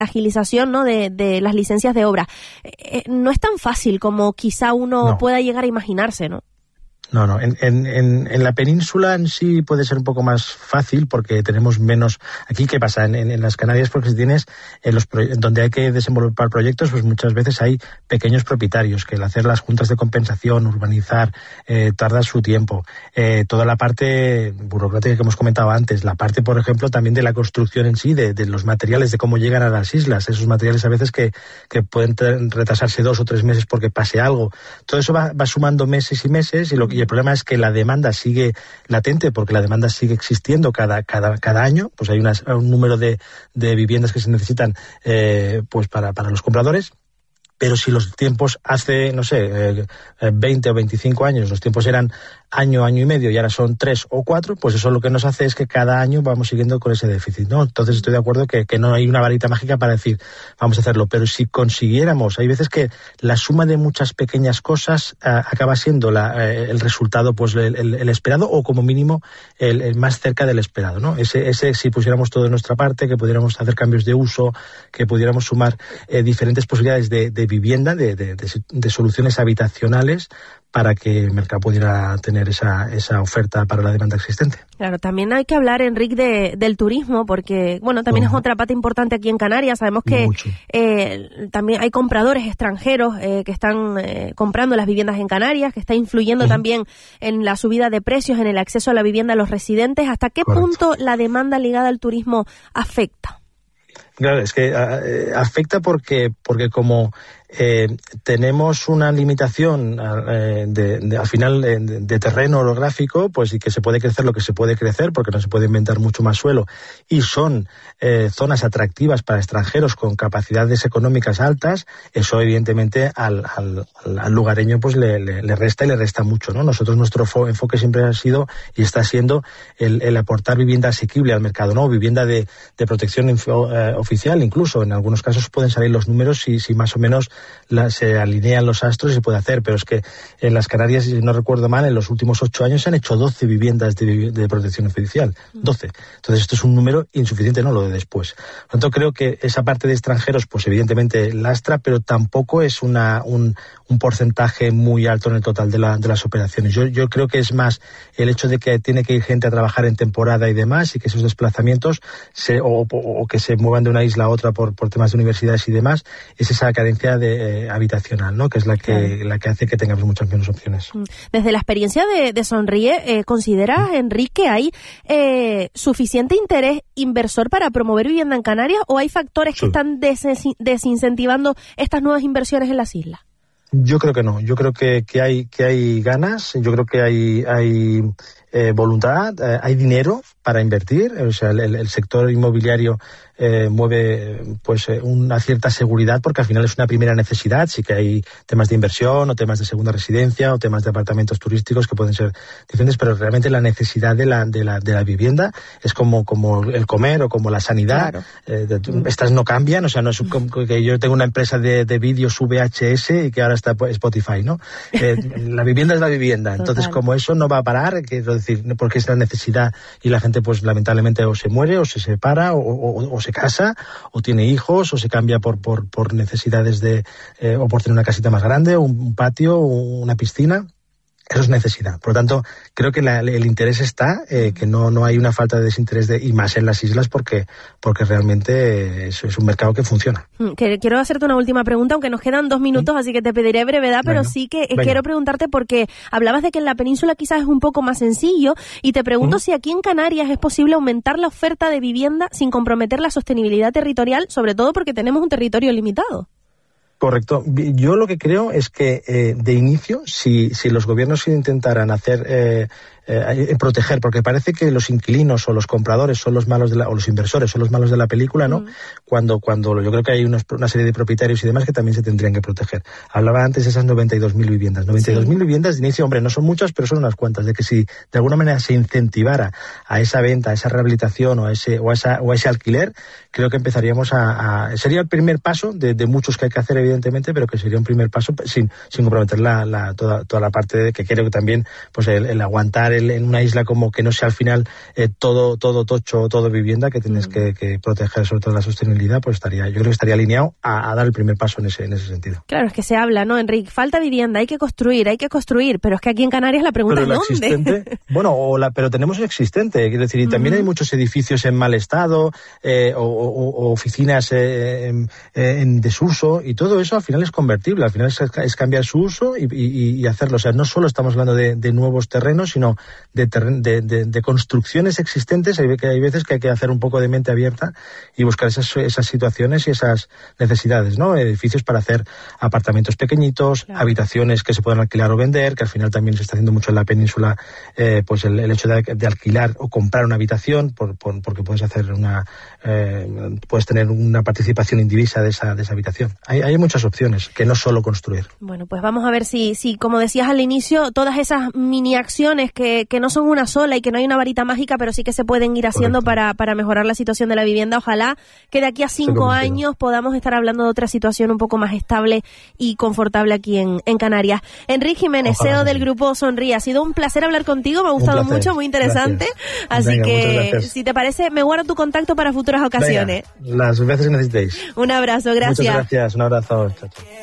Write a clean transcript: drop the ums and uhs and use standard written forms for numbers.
agilización, ¿no?, de las licencias de obra. No es tan fácil como quizá uno pueda llegar a imaginarse, ¿no? No, en la península en sí puede ser un poco más fácil porque tenemos menos. Aquí, ¿qué pasa? En las Canarias, porque si tienes donde hay que desenvolver proyectos, pues muchas veces hay pequeños propietarios que el hacer las juntas de compensación, urbanizar, tarda su tiempo. Toda la parte burocrática que hemos comentado antes, la parte, por ejemplo, también de la construcción en sí, de los materiales, de cómo llegan a las islas, esos materiales a veces que pueden retrasarse 2 o 3 meses porque pase algo. Todo eso va sumando meses y meses y el problema es que la demanda sigue latente porque la demanda sigue existiendo cada año. Pues hay un número de viviendas que se necesitan pues para los compradores. Pero si los tiempos hace, 20 o 25 años, los tiempos eran año y medio y ahora son 3 o 4, pues eso lo que nos hace es que cada año vamos siguiendo con ese déficit, ¿no? Entonces estoy de acuerdo que no hay una varita mágica para decir vamos a hacerlo, pero si consiguiéramos, hay veces que la suma de muchas pequeñas cosas acaba siendo el resultado, pues el esperado, o como mínimo el más cerca del esperado, ¿no? Ese si pusiéramos todo de nuestra parte, que pudiéramos hacer cambios de uso, que pudiéramos sumar diferentes posibilidades de vivienda, de soluciones habitacionales, para que el mercado pudiera tener esa oferta para la demanda existente. Claro, también hay que hablar, Enrique, del turismo, porque, también es otra pata importante aquí en Canarias. Sabemos que también hay compradores extranjeros que están comprando las viviendas en Canarias, que está influyendo también en la subida de precios, en el acceso a la vivienda a los residentes. ¿Hasta qué punto la demanda ligada al turismo afecta? Claro, es que afecta porque como tenemos una limitación al final de terreno orográfico, pues, y que se puede crecer lo que se puede crecer porque no se puede inventar mucho más suelo, y son zonas atractivas para extranjeros con capacidades económicas altas. Eso evidentemente al lugareño pues le resta mucho, ¿no? Nosotros, nuestro enfoque siempre ha sido y está siendo el aportar vivienda asequible al mercado, ¿no? Vivienda de protección oficial. Incluso en algunos casos pueden salir los números si más o menos se alinean los astros y se puede hacer, pero es que en las Canarias, si no recuerdo mal, en los últimos 8 años se han hecho 12 viviendas de protección oficial, 12. Entonces esto es un número insuficiente, no lo de después. Por lo tanto, creo que esa parte de extranjeros, pues evidentemente lastra, pero tampoco es un porcentaje muy alto en el total de las operaciones. Yo creo que es más el hecho de que tiene que ir gente a trabajar en temporada y demás, y que esos desplazamientos o que se muevan de una isla a otra por temas de universidades y demás, es esa carencia habitacional, ¿no? Que es la que hace que tengamos muchas menos opciones. Desde la experiencia de Sonríe, ¿consideras, Enrique, hay suficiente interés inversor para promover vivienda en Canarias, o hay factores que están desincentivando estas nuevas inversiones en las islas? Yo creo que no. Yo creo que hay ganas. Yo creo que hay voluntad, hay dinero para invertir. O sea, el sector inmobiliario mueve pues una cierta seguridad, porque al final es una primera necesidad. Sí que hay temas de inversión o temas de segunda residencia o temas de apartamentos turísticos que pueden ser diferentes, pero realmente la necesidad de la vivienda es como el comer o como la sanidad. Claro. Estas no cambian. O sea, no es como que yo tengo una empresa de vídeos VHS y que ahora está Spotify, ¿no? La vivienda es la vivienda. Entonces, como eso no va a parar, quiero decir, porque es la necesidad, y la gente pues lamentablemente o se muere o se separa o se casa o tiene hijos o se cambia por necesidades o por tener una casita más grande, un patio, una piscina. Eso es necesidad. Por lo tanto, creo que el interés está, que no hay una falta de desinterés y más en las islas, porque realmente es un mercado que funciona. Quiero hacerte una última pregunta, aunque nos quedan 2 minutos, así que te pediré brevedad, pero sí que quiero preguntarte, porque hablabas de que en la península quizás es un poco más sencillo, y te pregunto si aquí en Canarias es posible aumentar la oferta de vivienda sin comprometer la sostenibilidad territorial, sobre todo porque tenemos un territorio limitado. Correcto. Yo lo que creo es que de inicio, si los gobiernos intentaran hacer proteger, porque parece que los inquilinos o los compradores son los malos o los inversores son los malos de la película, ¿no? Cuando yo creo que hay una serie de propietarios y demás que también se tendrían que proteger. Hablaba antes de esas 92.000 viviendas. 92.000 viviendas de inicio, hombre, no son muchas, pero son unas cuantas. De que si de alguna manera se incentivara a esa venta, a esa rehabilitación o a ese alquiler, creo que empezaríamos sería el primer paso de muchos que hay que hacer, evidentemente, pero que sería un primer paso sin comprometer toda la parte de que creo que también pues el aguantar pensar en una isla como que no sea al final todo tocho o todo vivienda, que tienes que proteger sobre todo la sostenibilidad, pues yo creo que estaría alineado a dar el primer paso en ese sentido. Claro, es que se habla, ¿no, Enrique? Falta vivienda, hay que construir, pero es que aquí en Canarias la pregunta es ¿dónde? Existente, bueno, pero tenemos el existente, quiero decir, y también hay muchos edificios en mal estado, o oficinas en desuso, y todo eso al final es convertible, al final es cambiar su uso y hacerlo. O sea, no solo estamos hablando de nuevos terrenos, sino de construcciones existentes. Hay veces que hay que hacer un poco de mente abierta y buscar esas situaciones y esas necesidades, ¿no? Edificios para hacer apartamentos pequeñitos, claro, habitaciones que se puedan alquilar o vender, que al final también se está haciendo mucho en la península, pues el hecho de alquilar o comprar una habitación, porque puedes tener una participación indivisa de esa habitación. Hay muchas opciones, que no solo construir. Bueno, pues vamos a ver si como decías al inicio, todas esas mini acciones que no son una sola y que no hay una varita mágica, pero sí que se pueden ir haciendo para mejorar la situación de la vivienda. Ojalá que de aquí a 5 años podamos estar hablando de otra situación un poco más estable y confortable aquí en Canarias. Enrique Jiménez, CEO del Grupo Sonríe. Ha sido un placer hablar contigo, me ha gustado mucho, muy interesante. Gracias. Así que, si te parece, me guardo tu contacto para futuras ocasiones. Venga, las veces que necesitéis. Un abrazo, gracias. Muchas gracias, un abrazo. Chao, chao.